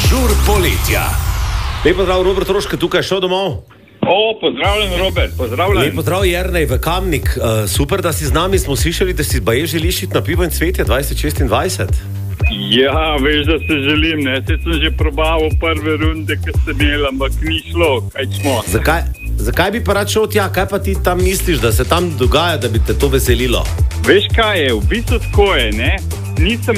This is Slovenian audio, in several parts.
Žur poletja. Lepo zdrav, Robert Roške, tukaj šel domov. Pozdravljen, Robert, pozdravljen. Lepo zdrav, Jernej v Kamnik. Super, da si z nami, smo slišali, da si baje želiš iti na Pivo in cvetje 2026. Ja, veš, da se želim, ne? Saj sem že probaval prve runde, ki ste imeli, ampak ni šlo, kaj smo. Zakaj bi pa rad šel tja? Kaj pa ti tam misliš, da se tam dogaja, da bi te to veselilo? Veš kaj je, v bistvu tako je, ne? Nisem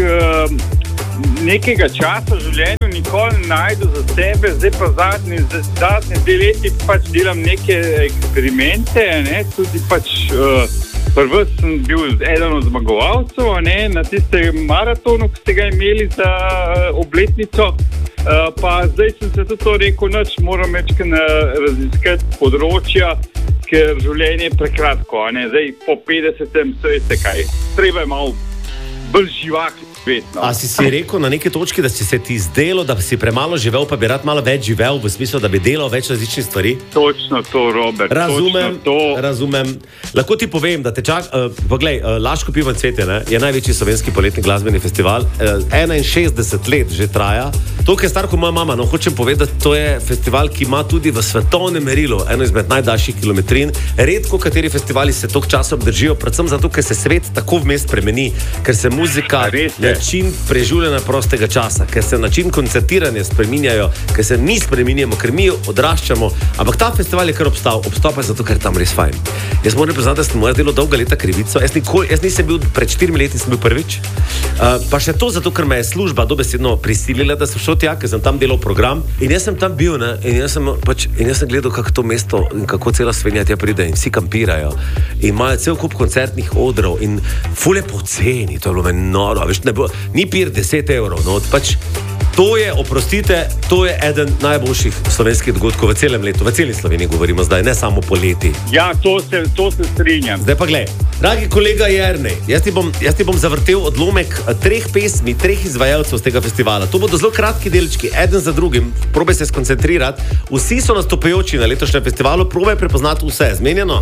nekega časa v življenju nikoli najdel za sebe, zdaj pa zadnje 2 leti pač delam neke eksperimente, ne? Tudi pač prvi sem bil eden od zmagovalcev, ne? Na tistem maratonu, ki ste ga imeli za obletnico, pa zdaj sem se tudi to rekel, moram raziskati področja, ker življenje je prekratko, ne? Zdaj po 50-em, veste kaj, treba je malo bolj živahno. A si rekel na neki točki, da si se ti zdelo, da si premalo živel, pa bi rad malo več živel, v smislu, da bi delal več različnih stvari? Točno to, Robert. Razumem. Lahko ti povem, da te čaka, poglej, Laško pivo in cvetje, ne, je največji slovenski poletni glasbeni festival, 61 let že traja. To, kar je star kot moja mama, no, hočem povedati, to je festival, ki ima tudi v svetovnem merilu eno izmed najdaljših kilometrin. Redko kateri festivali se toliko časa obdržijo, predvsem zato, ker se svet tako vmes spremeni, ker se muzika, način preživljanja prostega časa, ker se način koncertiranja spreminjajo, ker se mi spreminjamo, ker mi odraščamo, ampak ta festival je kar obstal pa zato, ker je tam res fajn. Jaz moram priznati, da sem moja delo dolga leta krivico, jaz nisem bil, pred 4 leti sem bil prvič, pa še to zato, ker me je služba dobesedno prisilila, da sem šel tja, ker sem tam delal program in jaz sem tam bil, ne, in jaz sem gledal, kako to mesto in kako cela Slovenija tja pride in vsi kampirajo in imajo cel kup koncertnih odrov in ful je poceni, to je bilo meni noro, veš, ni pir 10 evrov, no, pač to je, oprostite, to je eden najboljših slovenskih dogodkov v celem letu, v celi Sloveniji govorimo zdaj, ne samo poleti. Ja, to se strinjam. Zdaj pa gled, dragi kolega Jernej, jaz ti bom zavrtel odlomek 3 pesmi, 3 izvajalcev z tega festivala. To bodo zelo kratki delčki, eden za drugim, probaj se skoncentrirati. Vsi so nastopajoči na letošnjem festivalu, probaj prepoznati vse, zmenjeno?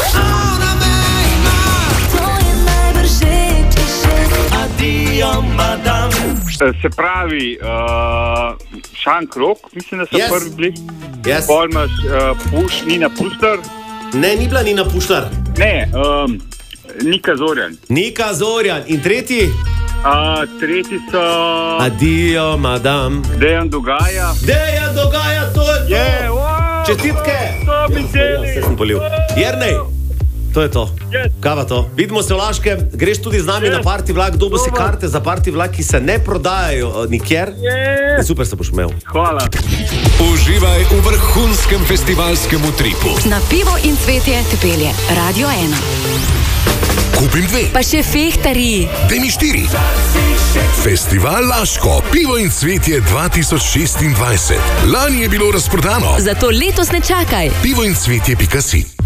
Se pravi, Šankrok, mislim, da so prvi bili. Pol imaš Nina Pušlar. Ne, ni bila Nina Pušlar. Ne, Nika Zorjan. Nika Zorjan. In tretji? Tretji so... Adijo, madam. Dejan Dogaja. Dejan Dogaja, to je to! Čestitke! To bi deli! Vse sem polil. Jernej! To je to. Kava to. Vidimo se v Laškem, greš tudi z nami na party vlak, dobo si karte za party vlak, ki se ne prodajajo nikjer. In super se boš imel. Hvala. Uživaj v vrhunskem festivalskem utripu. Na Pivo in cvetje te pelje Radio 1. Kupim 2. Pa še fehtari. Daj mi 4. Festival Laško, Pivo in cvetje 2026. Lani je bilo razprodano. Zato letos ne čakaj. pivoincvetje.si